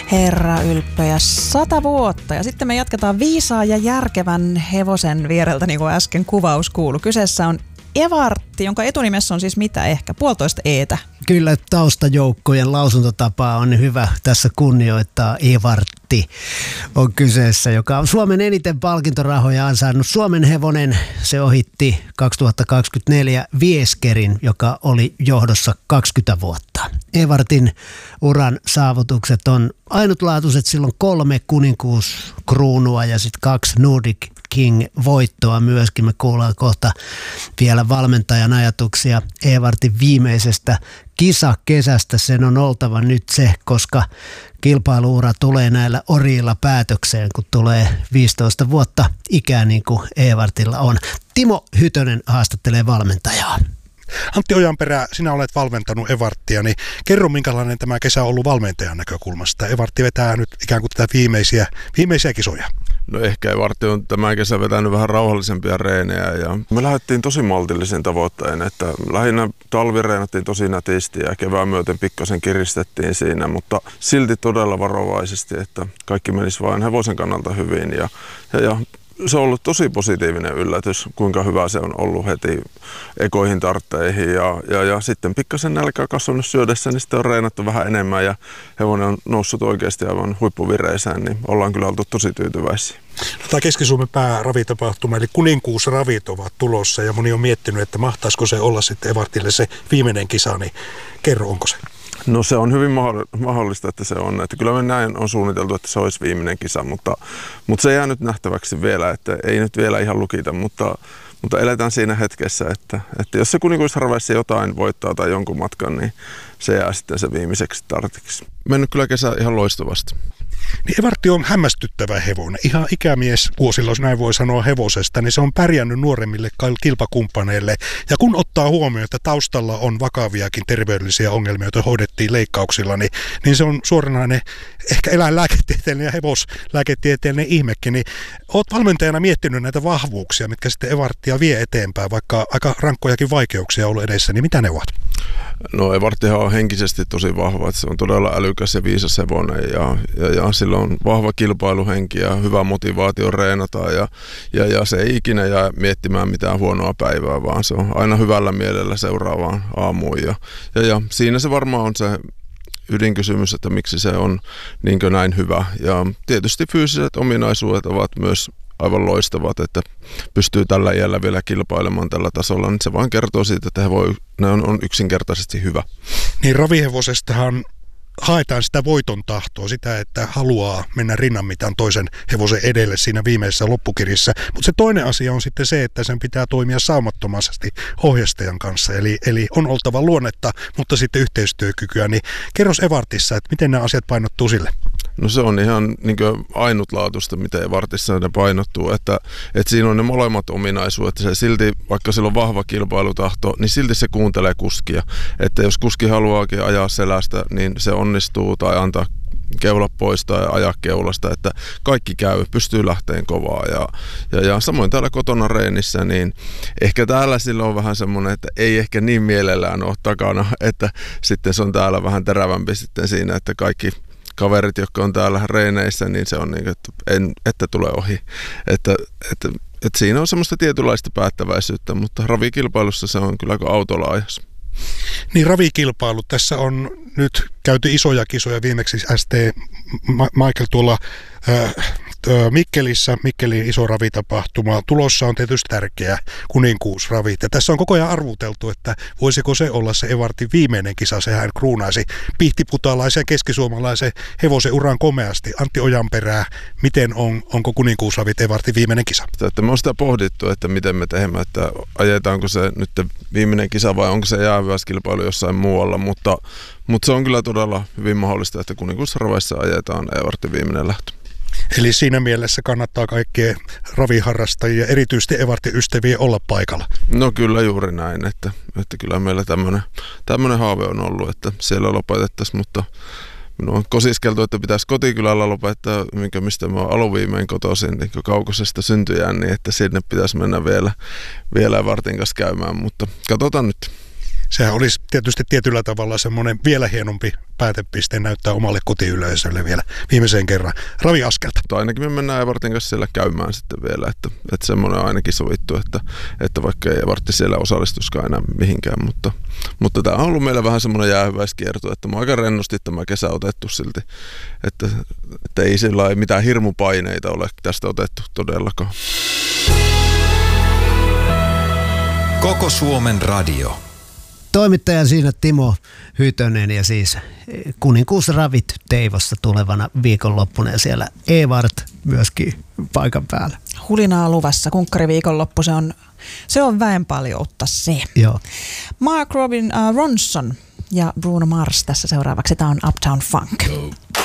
Herra Ylppö, 100 vuotta. Ja sitten me jatketaan viisaan ja järkevän hevosen viereltä, niin kuin äsken kuvaus kuului. Kyseessä on Evartti, jonka etunimessä on siis mitä ehkä? 1,5 eetä. Kyllä taustajoukkojen lausuntotapaa on hyvä tässä kunnioittaa. Evartti on kyseessä, joka on Suomen eniten palkintorahoja ansainnut Suomen hevonen. Se ohitti 2024 Vieskerin, joka oli johdossa 20 vuotta. Evartin uran saavutukset on ainutlaatuiset, silloin 3 kuninkuuskruunua ja sitten 2 Nordic King-voittoa myöskin. Me kuullaan kohta vielä valmentajan ajatuksia Evartin viimeisestä kisakesästä. Sen on oltava nyt se, koska kilpailuura tulee näillä oriilla päätökseen, kun tulee 15 vuotta ikää niin kuin Evartilla on. Timo Hytönen haastattelee valmentajaa. Antti Ojanperä, sinä olet valmentanut Evarttia, niin kerro minkälainen tämä kesä on ollut valmentajan näkökulmasta. Evartti vetää nyt ikään kuin tätä viimeisiä kisoja. No ehkä Evartti on tämä kesä vetänyt vähän rauhallisempia reenejä ja me lähdettiin tosi maltillisen tavoitteen, että lähinnä talvi reenattiin tosi nätisti ja kevään myöten pikkasen kiristettiin siinä, mutta silti todella varovaisesti, että kaikki menisi vain hevosen kannalta hyvin ja se on ollut tosi positiivinen yllätys, kuinka hyvä se on ollut heti ekoihin tartteihin ja sitten pikkasen nälkää kasvanut syödessä, niin sitten on reenattu vähän enemmän ja hevonen on noussut oikeasti aivan huippuvireisään, niin ollaan kyllä oltu tosi tyytyväisiä. Tämä Keski-Suomen pääravitapahtuma eli kuninkuusravit ovat tulossa ja moni on miettinyt, että mahtaisiko se olla sitten Evartille se viimeinen kisa, niin kerro onko se? No se on hyvin mahdollista, että se on. Että kyllä me näin on suunniteltu, että se olisi viimeinen kisa, mutta se jää nyt nähtäväksi vielä, että ei nyt vielä ihan lukita, mutta eletään siinä hetkessä, että jos se kuninkuusraveissa jotain voittaa tai jonkun matkan, niin se jää sitten se viimeiseksi startiksi. Mennyt kyllä kesä ihan loistavasti. Niin Evartti on hämmästyttävä hevonen. Ihan ikämies vuosilla, jos näin voi sanoa hevosesta, niin se on pärjännyt nuoremmille kilpakumppaneille. Ja kun ottaa huomioon, että taustalla on vakaviakin terveydellisiä ongelmia, joita hoidettiin leikkauksilla, niin se on suoranainen ehkä eläinlääketieteellinen ja hevoslääketieteellinen ihmekin. Niin olet valmentajana miettinyt näitä vahvuuksia, mitkä sitten Evarttia vie eteenpäin, vaikka aika rankkojakin vaikeuksia on ollut edessä, niin mitä ne ovat? No Evarttihan on henkisesti tosi vahva, että se on todella älykäs ja viisas hevonen ja sillä on vahva kilpailuhenki ja hyvä motivaatio reenata ja se ei ikinä jää miettimään mitään huonoa päivää, vaan se on aina hyvällä mielellä seuraavaan aamuun ja siinä se varmaan on se ydinkysymys, että miksi se on niinkö näin hyvä ja tietysti fyysiset ominaisuudet ovat myös aivan loistavat, että pystyy tällä iällä vielä kilpailemaan tällä tasolla, niin se vaan kertoo siitä, että ne on yksinkertaisesti hyvä. Niin ravihevosestahan haetaan sitä voiton tahtoa, sitä, että haluaa mennä rinnanmitan toisen hevosen edelle siinä viimeisessä loppukirissä. Mutta se toinen asia on sitten se, että sen pitää toimia saumattomasti ohjastajan kanssa. Eli on oltava luonnetta, mutta sitten yhteistyökykyä. Niin kerros Evartissa, että miten nämä asiat painottuu sille? No se on ihan niin kuin ainutlaatuista, miten Evartissa ne painottuu, että siinä on ne molemmat ominaisuudet. Se silti, vaikka sillä on vahva kilpailutahto, niin silti se kuuntelee kuskia. Että jos kuski haluaakin ajaa selästä, niin se onnistuu tai antaa keula pois tai ajaa keulasta, että kaikki käy, pystyy lähteen kovaa ja samoin täällä kotona reenissä, niin ehkä täällä sillä on vähän semmoinen, että ei ehkä niin mielellään ole takana, että sitten se on täällä vähän terävämpi sitten siinä, että kaikki kaverit, jotka on täällä reeneissä, niin se on niin, että tulee ohi. Että siinä on semmoista tietynlaista päättäväisyyttä, mutta ravikilpailussa se on kyllä aika autolla ajassa. Niin ravikilpailu. Tässä on nyt käyty isoja kisoja, viimeksi ST Michael tuolla Mikkelissä, Mikkelin iso ravitapahtuma. Tulossa on tietysti tärkeä kuninkuusravit. Ja tässä on koko ajan arvuteltu, että voisiko se olla se Evartin viimeinen kisa. Sehän kruunaisi pihtiputalaisen ja keskisuomalaisen hevosen uran komeasti. Antti Ojanperää, miten onko kuninkuusravit Evartin viimeinen kisa? Että me on sitä pohdittu, että miten me teemme, että ajetaanko se nyt viimeinen kisa vai onko se jäähyväiskilpailu jossain muualla, mutta se on kyllä todella hyvin mahdollista, että kuninkuusraveissa ajetaan Evartin viimeinen lähtö. Eli siinä mielessä kannattaa kaikkien raviharrastajia, erityisesti Evartin ystäviä, olla paikalla. No kyllä juuri näin, että kyllä meillä tämmöinen haave on ollut, että siellä lopetettaisiin, mutta minun on kosiskeltu, että pitäisi kotikylällä lopettaa, mistä mä oon aluviimein kotoisin niin Kaukosesta syntyjään, niin että sinne pitäisi mennä vielä Evartin kanssa käymään, mutta katsotaan nyt. Sehän olisi tietysti tietyllä tavalla semmoinen vielä hienompi päätepiste näyttää omalle kotiyleisölle vielä viimeiseen kerran. Ravi Askelta. Ainakin me mennään Evartin kanssa siellä käymään sitten vielä, että semmoinen on ainakin sovittu, että vaikka ei Evartti siellä osallistuskaan enää mihinkään, mutta tämä on ollut meillä vähän semmoinen jäähyväiskierto, että mä aika rennosti tämä kesä otettu silti, että ei sillä mitään hirmupaineita ole tästä otettu todellakaan. Koko Suomen radio. Toimittaja siinä Timo Hytönen ja siis kuninkuusravit Teivossa tulevana viikonloppuna ja siellä Evart myöskin paikan päällä. Hulinaa luvassa, kunkkariviikonloppu, se on väenpaljoutta se. Joo. Mark Robin Ronson ja Bruno Mars tässä seuraavaksi. Tämä on Uptown Funk.